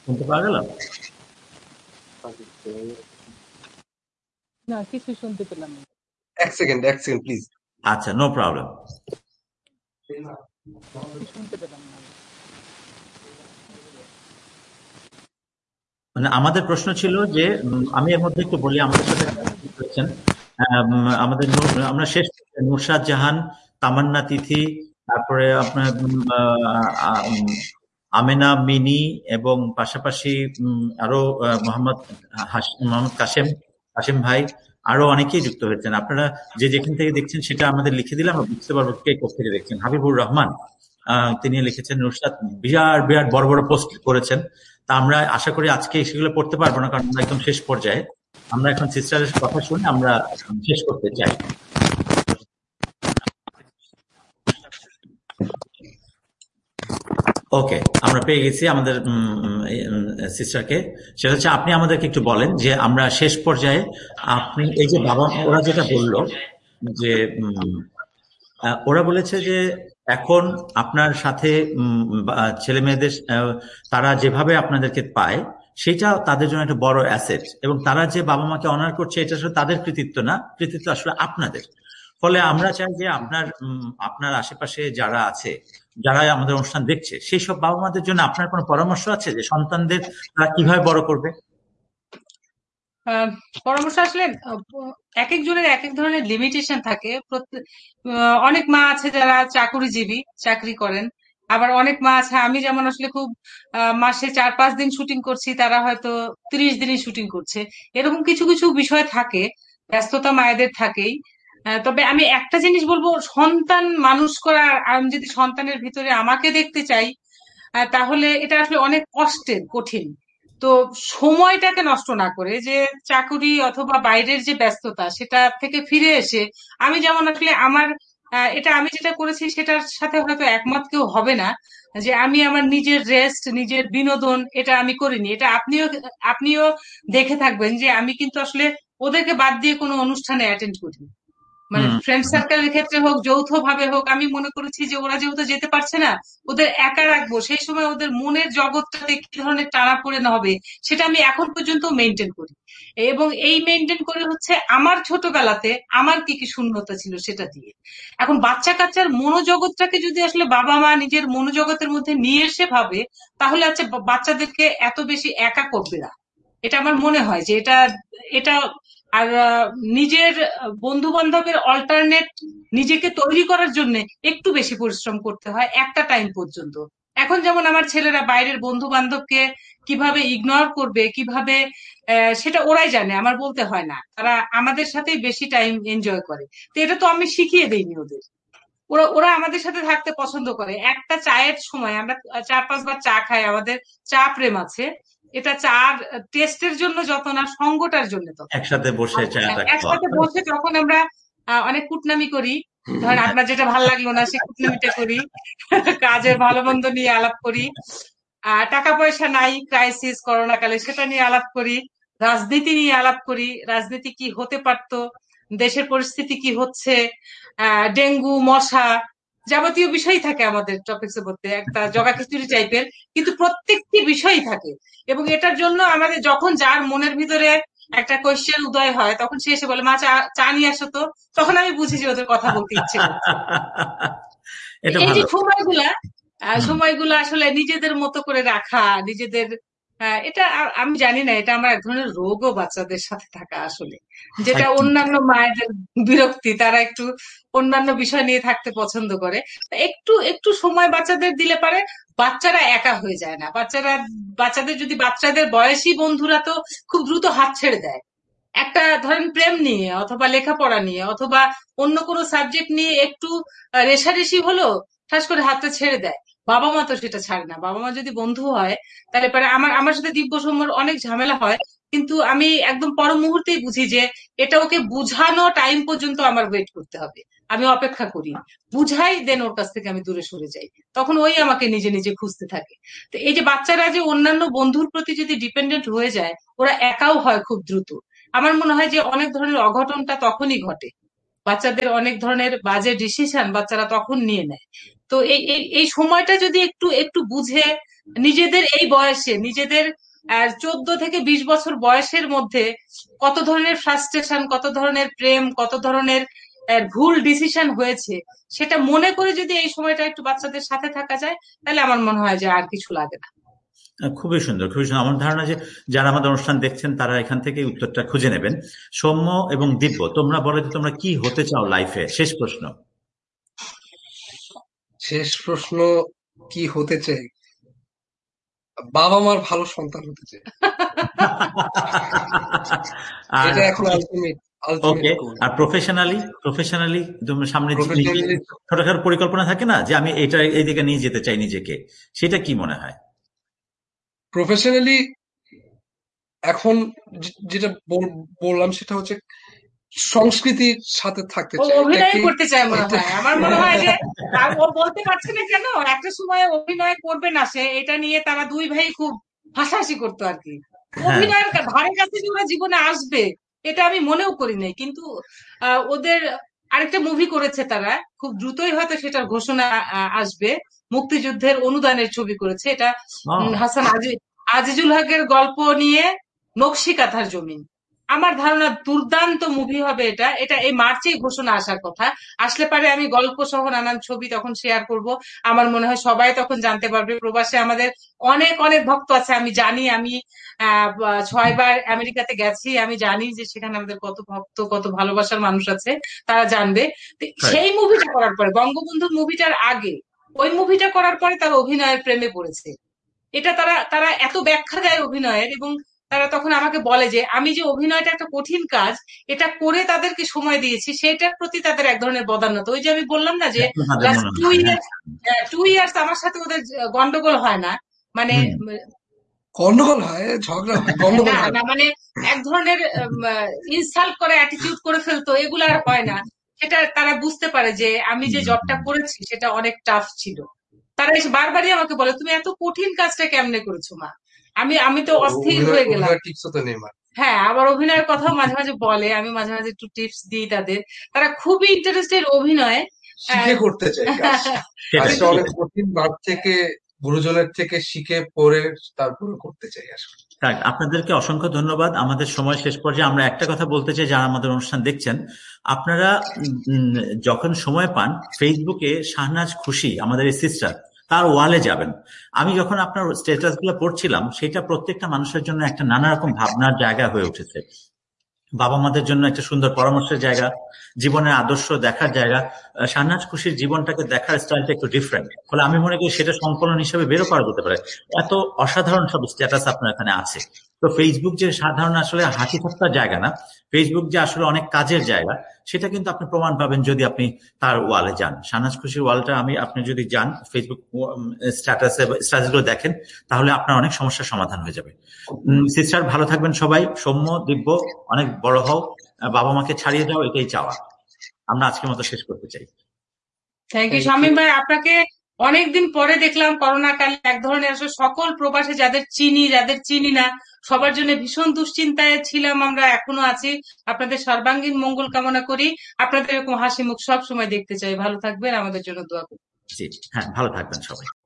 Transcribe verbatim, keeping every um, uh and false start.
শুনতে পাওয়া গেল? না, কিছু শুনতে পেলাম না। এক সেকেন্ড এক সেকেন্ড প্লিজ। আচ্ছা, নো প্রবলেম। শুনতে পেলাম না। মানে আমাদের প্রশ্ন ছিল যে উম, আমি এর মধ্যে একটু বলি আমাদের সাথে করেছেন আমাদের নূর- আমরা শেষ নুরশাদ জাহান, তামান্না তিথি, তারপরে আপনার উম, আহ, আহ, উম, আমেনা মিনি, এবং পাশাপাশি উম, আরো আহ, মোহাম্মদ হাস- মোহাম্মদ কাশেম কাশেম ভাই, আরো অনেকেই যুক্ত হয়েছেন। আপনারা যে যেখান থেকে দেখছেন সেটা আমাদের লিখে দিলে আমরা বুঝতে পারবো কে কোথা থেকে দেখছেন। হাবিবুর রহমান আহ, তিনি লিখেছেন নুরশাদ বিরাট বিরাট বড় বড় পোস্ট করেছেন। তা আমরা আশা করি আজকে সেগুলো পড়তে পারবো না, কারণ আমরা একদম শেষ পর্যায়ে। আমরা এখন সিস্টারের কথা শুনে আমরা শেষ করতে চাই। ওকে, আমরা পেয়ে গেছি আমাদের সিস্টারকে। সেটা হচ্ছে আপনি আমাদেরকে একটু বলেন যে আমরা শেষ পর্যায়ে আপনি এই যে বাবা ওরা যেটা বললো যে উম, আহ, ওরা বলেছে যে এখন আপনার সাথে ছেলে মেয়েদের তারা যেভাবে আপনাদেরকে পায় সেটা তাদের জন্য একটা বড় অ্যাসেট, এবং তারা যে বাবা মাকে অনার করছে এটা আসলে তাদের কৃতিত্ব না, কৃতিত্ব আসলে আপনাদের। ফলে আমরা চাই যে আপনার উম, আপনার আশেপাশে যারা আছে, যারা আমাদের অনুষ্ঠান দেখছে, সেই সব বাবা মাদের জন্য আপনার কোনো পরামর্শ আছে যে সন্তানদের তারা কিভাবে বড় করবে? আহ, পরামর্শ আসলে আহ, এক একজনের এক এক ধরনের লিমিটেশন থাকে। প্রত্যেক- আহ, অনেক মা আছে যারা চাকুরিজীবী, চাকরি করেন। আবার অনেক মা আছে, আমি যেমন আসলে খুব আহ, মাসে চার পাঁচ দিন শুটিং করছি, তারা হয়তো তিরিশ দিনই শুটিং করছে। এরকম কিছু কিছু বিষয় থাকে, ব্যস্ততা মায়েদের থাকেই। আহ, তবে আমি একটা জিনিস বলবো, সন্তান মানুষ করা, আমি যদি সন্তানের ভিতরে আমাকে দেখতে চাই, আহ, তাহলে এটা আসলে অনেক কষ্টের, কঠিন। তো সময়টাকে নষ্ট না করে, যে চাকুরি অথবা বাইরের যে ব্যস্ততা সেটা থেকে ফিরে এসে আমি যেমন আসলে আমার আহ, এটা আমি যেটা করেছি সেটার সাথে হয়তো একমত কেউ হবে না, যে আমি আমার নিজের রেস্ট, নিজের বিনোদন এটা আমি করিনি। এটা আপনিও আপনিও দেখে থাকবেন যে আমি কিন্তু আসলে ওদেরকে বাদ দিয়ে কোনো অনুষ্ঠানে অ্যাটেন্ড করিনি। মানে হুম। ফ্রেন্ড সার্কেলের ক্ষেত্রে হোক, যৌথ ভাবে হোক, আমি মনে করেছি যে ওরা যেহেতু যেতে পারছে না, ওদের একা রাখবো। সেই সময় ওদের মনের জগৎটাতে কি ধরনের টানাপোড়েন হবে সেটা আমি এখন পর্যন্ত মেনটেন করি। এবং এই মেনটেন করে হচ্ছে আমার ছোটবেলাতে আমার কি কি শূন্যতা ছিল সেটা দিয়ে। এখন বাচ্চা কাচ্চার মনোজগৎটাকে যদি আসলে বাবা মা নিজের মনোজগতের মধ্যে নিয়ে এসে ভাবে, তাহলে আছে বাচ্চাদেরকে এত বেশি একা করবে না। এটা আমার মনে হয় যে এটা এটা আর আহ, নিজের বন্ধু বান্ধবের অল্টারনেট নিজেকে তৈরি করার জন্য একটু বেশি পরিশ্রম করতে হয় একটা টাইম পর্যন্ত। এখন যেমন আমার ছেলেরা বাইরের বন্ধু বান্ধবকে কিভাবে ইগনোর করবে, কিভাবে আহ, সেটা ওরাই জানে, আমার বলতে হয় না। তারা আমাদের সাথেই বেশি টাইম এনজয় করে। তো এটা তো আমি শিখিয়ে দেইনি ওদের। ওরা ওরা আমাদের সাথে থাকতে পছন্দ করে। একটা চায়ের সময় আমরা চার পাঁচবার চা খাই, আমাদের চা প্রেম আছে। এটা চার টেস্টের জন্য যত না, সঙ্গটার জন্য তত। একসাথে বসে আর চাটা খাওয়া। একসাথে বসে যখন আমরা আহ, অনেক কুটনামি করি, ধরেন আপনার যেটা ভালো লাগলো না সেই কুটনামিটা করি, কাজের ভালো মন্দ নিয়ে আলাপ করি, আহ টাকা পয়সা নাই ক্রাইসিস করোনা কালে সেটা নিয়ে আলাপ করি, রাজনীতি নিয়ে আলাপ করি, রাজনীতি কি হতে পারতো, দেশের পরিস্থিতি কি হচ্ছে, আহ ডেঙ্গু মশা যাবতীয় বিষয় থাকে আমাদের টপিকস এর মধ্যে, একটা জগা খিচুড়ি টাইপের, কিন্তু প্রত্যেকটি বিষয়ই থাকে। এবং এটার জন্য আমাদের যখন যার মনের ভিতরে একটা কোয়েশ্চেন উদয় হয়, তখন সে এসে বলে মা চা চা নিয়ে আসো তো, তখন আমি বুঝি যে ওদের কথা বলতে ইচ্ছে করছে। এটা এই যে ভালো। সময়গুলা, আহ, হুম। সময়গুলো আসলে নিজেদের মতো করে রাখা, নিজেদের আহ, এটা আ- আমি জানি না, এটা আমার এক ধরনের রোগও বাচ্চাদের সাথে থাকা আসলে, যেটা একদম। অন্যান্য মায়েদের বিরক্তি, তারা একটু অন্যান্য বিষয় নিয়ে থাকতে পছন্দ করে। তা একটু একটু সময় বাচ্চাদের দিলে পারে বাচ্চারা একা হয়ে যায় না। বাচ্চারা বাচ্চাদের যদি বাচ্চাদের বয়সী বন্ধুরা তো খুব দ্রুত হাত ছেড়ে দেয়। একটা ধরেন প্রেম নিয়ে অথবা লেখাপড়া নিয়ে অথবা অন্য কোনো সাবজেক্ট নিয়ে একটু আহ, রেষারেষি হলো, ঠাস করে হাতটা ছেড়ে দেয়। বাবা মা তো সেটা ছাড়ে না। বাবা মা যদি বন্ধু হয়, তাহলে পরে আমার আমার সাথে দিব্য সৌম্যর অনেক ঝামেলা হয়, কিন্তু আমি একদম পর মুহূর্তেই বুঝি যে এটা ওকে বুঝানো টাইম পর্যন্ত আমার ওয়েট করতে হবে। আমি অপেক্ষা করি, বুঝাই, দেন ওর কাছ থেকে আমি দূরে সরে যাই। তখন ওই আমাকে নিজে নিজে খুঁজতে থাকে। তো এই যে বাচ্চারা যে অন্যান্য বন্ধুর প্রতি যদি ডিপেন্ডেন্ট হয়ে যায়, ওরা একাও হয় খুব দ্রুত। আমার মনে হয় যে অনেক ধরনের অঘটনটা তখনই ঘটে, বাচ্চাদের অনেক ধরনের বাজে ডিসিশন বাচ্চারা তখন নিয়ে নেয়। তো এই এই এই সময়টা যদি একটু একটু বুঝে নিজেদের এই বয়সে নিজেদের চোদ্দ থেকে বিশ বছর বয়সের মধ্যে কত ধরনের ফ্রাস্ট্রেশন, কত ধরনের প্রেম, কত ধরনের আহ, ভুল ডিসিশন হয়েছে সেটা মনে করে যদি এই সময়টা একটু বাচ্চাদের সাথে থাকা যায়, তাহলে আমার মনে হয় যে আর কিছু লাগে না। খুবই সুন্দর, খুবই সুন্দর। আমার ধারণা যে যারা আমাদের অনুষ্ঠান দেখছেন তারা এখান থেকে উত্তরটা খুঁজে নেবেন। সৌম্য এবং দিব্য, তোমরা বলো যে তোমরা কি হতে চাও লাইফে? শেষ প্রশ্ন। শেষ প্রশ্ন, কি হতে চাই? বাবা মার ভালো সন্তান হতে চাই। আর এটা এখন আলটিমেট ওকে, আলটিমেট গোল। আর প্রফেশনালি প্রফেশনালি তোমার সামনে যে প্রফেশনালি ছোটখাটো পরিকল্পনা থাকে না যে আমি এটা এই দিকে নিয়ে যেতে চাই নিজেকে, সেটা কি মনে হয়? প্রফেশনালি এখন যে- যেটা বল- বললাম সেটা হচ্ছে সংস্কৃতির সাথে থাকতে ও চাই। অভিনয় এটাকে করতে চায় মনে এটা হয়, আমার মনে হয় যে আর ও বলতে পারছে না কেন, একটা সময় অভিনয় করবে না সে, এটা নিয়ে তারা দুই ভাই খুব হাসাহাসি করতো আর কি। হ্যাঁ, অভিনয়ের কা- ধারে কাছে যে ওরা জীবনে আসবে এটা আমি মনেও করি নাই, কিন্তু আহ, ওদের আরেকটা মুভি করেছে তারা, খুব দ্রুতই হয়তো সেটার ঘোষণা আহ, আসবে। মুক্তিযুদ্ধের অনুদানের ছবি করেছে এটা, ও, উম, হাসান আজি আজিজুল হকের গল্প নিয়ে, নকশি কাঁথার জমিন। আমার ধারণা দুর্দান্ত মুভি হবে এটা। এটা এই মার্চেই ঘোষণা আসার কথা। আসলে পারে আমি গল্প সহ নানান ছবি তখন শেয়ার করব। আমার মনে হয় সবাই তখন জানতে পারবে। প্রবাসে আমাদের অনেক অনেক ভক্ত আছে, আমি জানি। আমি আহ ছয়বার আমেরিকাতে গেছি, আমি জানি যে সেখানে আমাদের কত ভক্ত, কত ভালোবাসার মানুষ আছে, তারা জানবে। তো right. সেই মুভিটা করার পরে, বঙ্গবন্ধু মুভিটার আগে ওই মুভিটা করার পরে তারা অভিনয়ের প্রেমে পড়েছে। এটা তারা তারা এত ব্যাখ্যা দেয় অভিনয়ের, এবং তারা তখন আমাকে বলে যে আমি যে অভিনয়টা একটা কঠিন কাজ, এটা করে তাদেরকে সময় দিয়েছি, সেটার প্রতি তাদের এক ধরনের বদান্যতা। ওই যে আমি বললাম না যে এখন তাদের লাস্ট মনে টু হয়, হ্যাঁ। ইয়ার্স টু ইয়ার্স আমার সাথে ওদের গন্ডগোল হয় না, মানে হুম, গন্ডগোল হয়, ঝগড়া হয়, গন্ডগোল না হয় না না। মানে এক ধরনের ইনসাল্ট করে অ্যাটিটিউড করে ফেলতো, এগুলো আর হয় না। সেটা তারা বুঝতে পারে যে আমি যে হুম, জবটা হুম। করেছি সেটা অনেক টাফ ছিল। তারা এসে বারবারই আমাকে বলে তুমি এত কঠিন কাজটা কেমনে করেছো মা। আমি আমি তো অস্থির অভিনয় হয়ে গেলাম। অভিনয় টিপস তো নেই মার। হ্যাঁ, আবার অভিনয়ের কথাও মাঝে মাঝে বলে, আমি মাঝে মাঝে একটু টিপস দিই তাদের। তারা খুবই ইন্টারেস্টেড অভিনয়ে। আহ, শিখে করতে চাই কাজটা। সেটাই কাজটা অনেক সেটাই। কঠিন, মার থেকে গুরুজনের থেকে শিখে পড়ে তারপরে করতে চাই আসলে। থাক, আপনাদেরকে অসংখ্য ধন্যবাদ। আমাদের সময় শেষ পর্যায়ে আমরা একটা কথা বলতে চাই, যারা আমাদের অনুষ্ঠান দেখছেন, আপনারা উম, যখন সময় পান ফেসবুকে শাহনাজ খুশি, আমাদের এই সিস্টার, তার ওয়ালে যাবেন। আমি যখন আপনার স্ট্যাটাস গুলো পড়ছিলাম, সেটা প্রত্যেকটা মানুষের জন্য একটা নানা রকম ভাবনার জায়গা হয়ে উঠেছে। বাবা মাদের জন্য একটা সুন্দর পরামর্শের জায়গা, জীবনের আদর্শ দেখার জায়গা। আহ, শাহনাজ খুশির জীবনটাকে দেখার স্টাইলটা একটু ডিফারেন্ট, ফলে আমি মনে করি সেটা সংকলন হিসেবে বেরো করা যেতে পারে। এত অসাধারণ সব স্ট্যাটাস আপনার এখানে আছে। তো ফেসবুক যে সাধারণ আসলে হাসি ঠাট্টার জায়গা না, ফেসবুক যে আসলে অনেক কাজের জায়গা, সেটা কিন্তু আপনি প্রমাণ পাবেন যদি আপনি তার ওয়ালে যান। শাহনাজ খুশির ওয়ালটা আমি, আপনি যদি যান ফেসবুক স্ট্যাটাসে স্ট্যাটাস গুলো দেখেন, তাহলে আপনার অনেক সমস্যার সমাধান হয়ে যাবে। সিস্টার, ভালো থাকবেন সবাই। সৌম্য, দিব্য, অনেক বড় হও, আহ, বাবা মাকে ছাড়িয়ে যাও, এটাই চাওয়া। আমরা আজকের মতো শেষ করতে চাই। Thank you thank Shamim you. ভাই, আপনাকে অনেকদিন পরে দেখলাম করোনা কালে। এক ধরনের আসলে সকল প্রবাসী যাদের চিনি যাদের চিনি না সবার জন্য ভীষণ দুশ্চিন্তায় ছিলাম আমরা, এখনো আছি। আপনাদের সর্বাঙ্গীন মঙ্গল কামনা করি। আপনাদের এরকম হাসি মুখ সব সময় দেখতে চাই। ভালো থাকবেন, আমাদের জন্য দোয়া করবেন। জি, হ্যাঁ, ভালো থাকবেন সবাই।